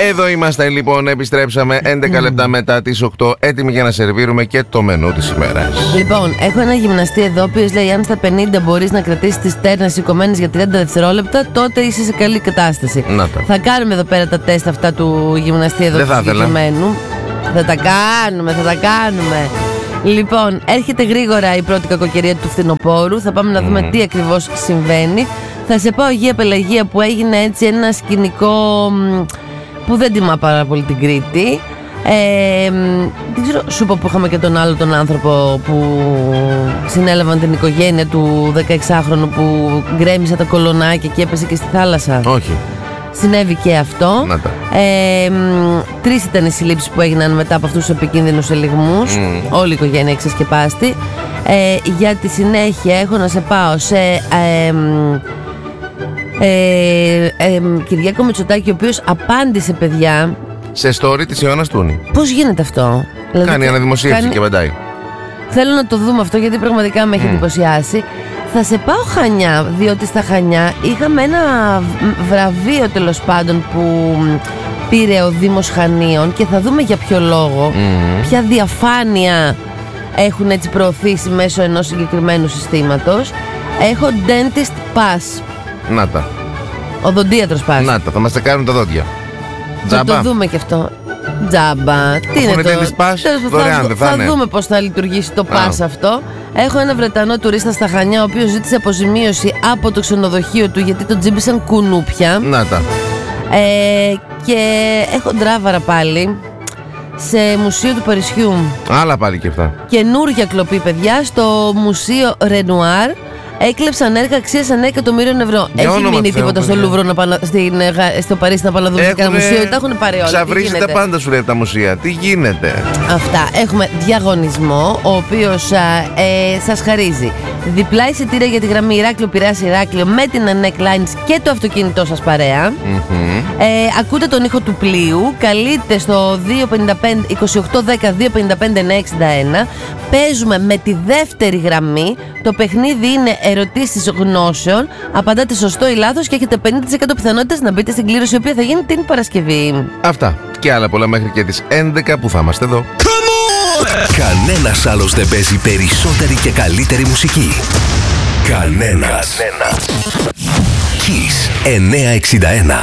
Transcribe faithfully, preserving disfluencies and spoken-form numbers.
Εδώ είμαστε λοιπόν, επιστρέψαμε έντεκα λεπτά μετά τις οκτώ, έτοιμοι για να σερβίρουμε και το μενού της ημέρας. Λοιπόν, έχω ένα γυμναστή εδώ, ο οποίος λέει: αν στα πενήντα μπορείς να κρατήσεις τις στέρνες σηκωμένες για τριάντα δευτερόλεπτα, τότε είσαι σε καλή κατάσταση. Να τα. Θα κάνουμε εδώ πέρα τα τεστ αυτά του γυμναστή εδώ Δεν του θα συγκεκριμένου. Θα τα κάνουμε, θα τα κάνουμε. Λοιπόν, έρχεται γρήγορα η πρώτη κακοκαιρία του φθινοπόρου. Θα πάμε να δούμε Mm. τι ακριβώς συμβαίνει. Θα σε πάω Αγία Πελαγία, που έγινε έτσι ένα σκηνικό μ, που δεν τιμά πάρα πολύ την Κρήτη. Ε, μ, δεν ξέρω, σου είπα που είχαμε και τον άλλο τον άνθρωπο που συνέλαβαν την οικογένεια του δεκαεξάχρονου που γκρέμισε τα κολονάκια και έπεσε και στη θάλασσα. Όχι. Συνέβη και αυτό. Να τα. Ε, μ, τρεις ήταν οι συλλήψεις που έγιναν μετά από αυτούς τους επικίνδυνους ελιγμούς. Mm. Όλη η οικογένεια εξασκεπάστη. Ε, για τη συνέχεια έχω να σε πάω σε ε, μ, ε, ε, Κυριάκο Μητσοτάκη, ο οποίος απάντησε, παιδιά. Σε story της Ιώνας Τούνη. Πώς γίνεται αυτό? Δηλαδή, Κάνει αναδημοσίευση κάνει... και πετάει. Θέλω να το δούμε αυτό, γιατί πραγματικά με έχει Mm. εντυπωσιάσει. Θα σε πάω Χανιά, διότι στα Χανιά είχαμε ένα βραβείο, τέλος πάντων, που πήρε ο Δήμος Χανίων, και θα δούμε για ποιο λόγο, Mm. ποια διαφάνεια έχουν έτσι προωθήσει μέσω ενός συγκεκριμένου συστήματος. Έχω dentist pass, Να τα. οδοντίατρος pass. Να τα, θα μας τα κάνουν τα δόντια. Θα Τζάμπα. το δούμε και αυτό. Τζάμπα. Τι είναι Έχουνε το? dentist pass, Τέλος πάντων, δωρεάν θα, δεν θα θα είναι? δούμε πώς θα λειτουργήσει το Α. pass αυτό. Έχω ένα Βρετανό τουρίστα στα Χανιά, ο οποίος ζήτησε αποζημίωση από το ξενοδοχείο του γιατί τον τζίμπησαν κουνούπια. Να τα. Ε, και έχω ντράβαρα πάλι σε μουσείο του Παρισιού. Άλλα πάλι και αυτά. Καινούρια κλοπή, παιδιά, στο μουσείο Ρενουάρ. Έκλεψαν έργα αξίας εννέα εκατομμύριων ευρώ. Για Έχει όνομα μείνει του Θεού, τίποτα στο παιδιά. Λούβρο να πάνε, στην, ε, γα- στο Παρίσι να πάνε να δουν κανένα μουσείο? Τα έχουν πάρει όλα. Τι Ξαβρίσει τα γίνεται? πάντα, σου λέει, από τα μουσεία. Τι γίνεται? Αυτά. Έχουμε διαγωνισμό, ο οποίος α, ε, σας χαρίζει διπλά εισιτήρια για τη γραμμή Ηράκλειο Πειραιάς Ηράκλειο με την Anec Lines και το αυτοκίνητό σας παρέα. Μμμ. Ε, ακούτε τον ήχο του πλοίου. Καλείτε στο δύο πέντε πέντε, είκοσι οκτώ δέκα, δύο πέντε πέντε εννέα εξήντα ένα. Παίζουμε με τη δεύτερη γραμμή. Το παιχνίδι είναι ερωτήσεις γνώσεων. Απαντάτε σωστό ή λάθος και έχετε πενήντα τοις εκατό πιθανότητες να μπείτε στην κλήρωση, η οποία θα γίνει την Παρασκευή. Αυτά και άλλα πολλά μέχρι και τις έντεκα που θα είμαστε εδώ. Κανένας άλλος δεν παίζει περισσότερη και καλύτερη μουσική. Κανένας. Kiss εννιακόσια εξήντα ένα.